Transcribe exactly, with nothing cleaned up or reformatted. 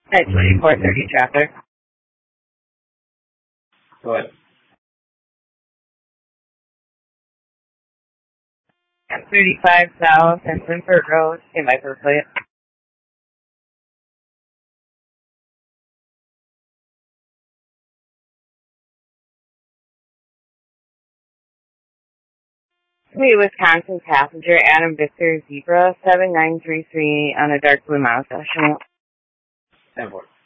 At twenty-four thirty traffic. Go ahead. thirty-five South and Linford Road in Viper Plate. Hey, Wisconsin passenger Adam Victor Zebra seven nine three three on a dark blue Mazda. ten four.